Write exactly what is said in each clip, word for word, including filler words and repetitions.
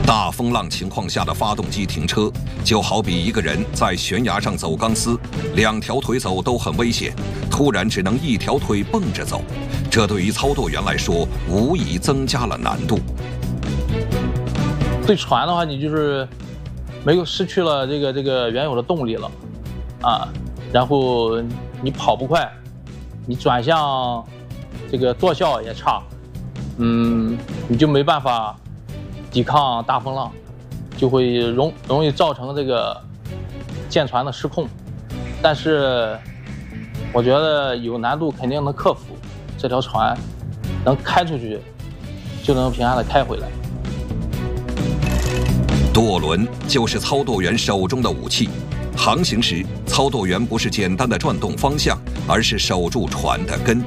大风浪情况下的发动机停车，就好比一个人在悬崖上走钢丝，两条腿走都很危险，突然只能一条腿蹦着走，这对于操舵员来说，无疑增加了难度。 对船的话，你就是没有失去了这个这个原有的动力了，啊，然后你跑不快，你转向这个舵效也差，嗯，你就没办法抵抗大风浪，就会容容易造成这个舰船的失控。但是我觉得有难度肯定能克服，这条船能开出去，就能平安的开回来。 舵轮就是操舵员手中的武器，航行时，操舵员不是简单的转动方向，而是守住船的根。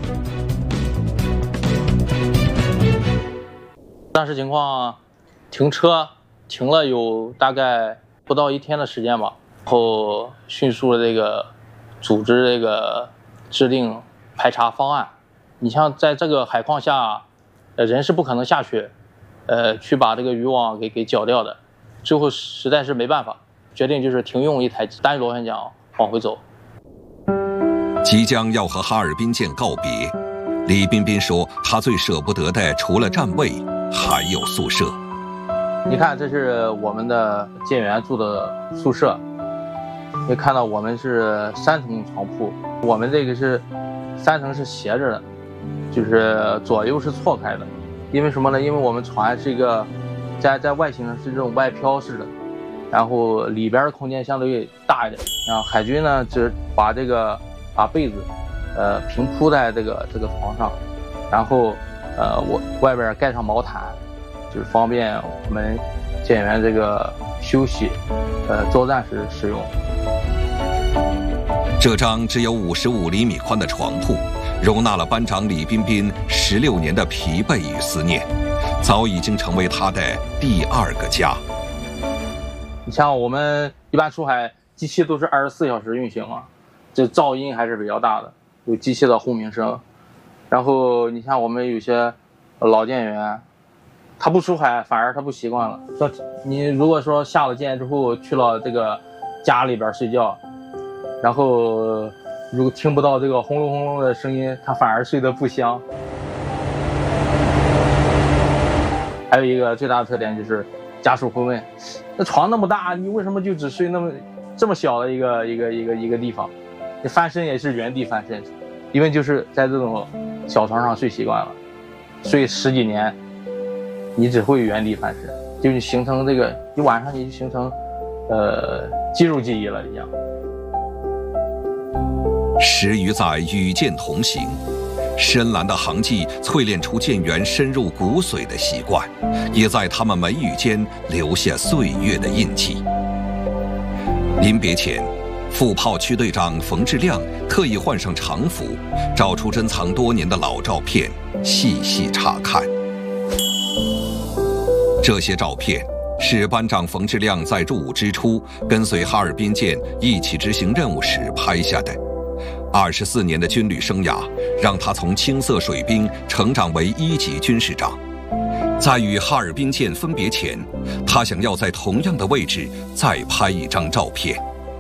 当时情况，停车停了有大概不到一天的时间吧，然后迅速的这个组织这个制定排查方案。你像在这个海况下，呃，人是不可能下去，呃，去把这个渔网给给绞掉的。最后实在是没办法，决定就是停用一台单翼螺旋桨往回走。 即将要和哈尔滨舰告别，李彬彬说，他最舍不得的除了站位，还有宿舍。 你看，这是我们的舰员住的宿舍，可以看到我们是三层床铺，我们这个是三层是斜着的，就是左右是错开的。因为什么呢？因为我们船是一个在在外形上是这种外漂式的，然后里边的空间相对大一点。然后海军呢，只把这个把被子，呃，平铺在这个这个床上，然后呃，我外边盖上毛毯，就是方便我们舰员这个休息，呃，作战时使用。 这张只有五十五厘米宽的床铺，容纳了班长李彬彬十六年的疲惫与思念，早已经成为他的第二个家。 你像我们一般出海，机器都是二十四小时运行嘛，这噪音还是比较大的，有机器的轰鸣声。然后你像我们有些老舰员，他不出海，反而他不习惯了。说你如果说下了舰之后去了这个家里边睡觉，然后如果听不到这个轰隆轰隆的声音，他反而睡得不香。还有一个最大的特点就是家属会问，那床那么大，你为什么就只睡那么这么小的一个一个一个一个地方？你翻身也是原地翻身，因为就是在这种小床上睡习惯了，睡十几年，你只会原地翻身，就你形成这个，你晚上你就形成呃肌肉记忆了一样。 十余载与舰同行，深蓝的航迹淬炼出舰员深入骨髓的习惯，也在他们眉宇间留下岁月的印记。临别前，副炮区队长冯志亮特意换上常服，找出珍藏多年的老照片，细细查看。这些照片是班长冯志亮在入伍之初跟随哈尔滨舰一起执行任务时拍下的。二十四年的军旅生涯，让他从青涩水兵成长为一级军士长。在与哈尔滨舰分别前，他想要在同样的位置再拍一张照片。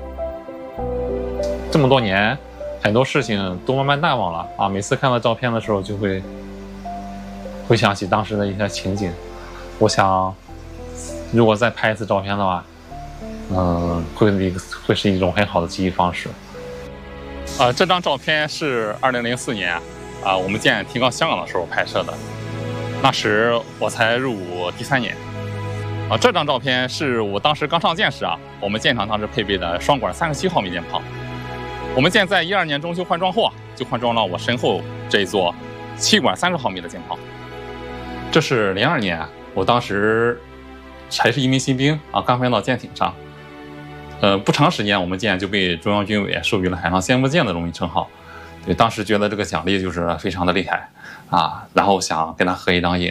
这么多年，很多事情都慢慢淡忘了啊！每次看到照片的时候，就会回想起当时的一些情景。我想，如果再拍一次照片的话，嗯，会会是一种很好的记忆方式。呃，这张照片是二零零四年，啊、呃，我们舰提高香港的时候拍摄的。那时我才入伍第三年。啊、呃，这张照片是我当时刚上舰时啊，我们舰上当时配备的双管三十七毫米舰炮。我们舰在一二年中秋换装后啊，就换装了我身后这一座七管三十毫米的舰炮。这是零二年，我当时还是一名新兵啊，刚分到舰艇上。呃，不长时间，我们舰就被中央军委授予了海上先锋舰的荣誉称号。对，当时觉得这个奖励就是非常的厉害啊，然后想跟他合一张影。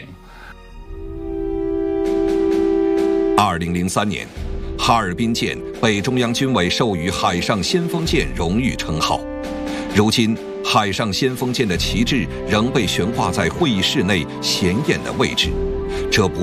二零零三年，哈尔滨舰被中央军委授予海上先锋舰荣誉称号。如今，海上先锋舰的旗帜仍被悬挂在会议室内显眼的位置，这不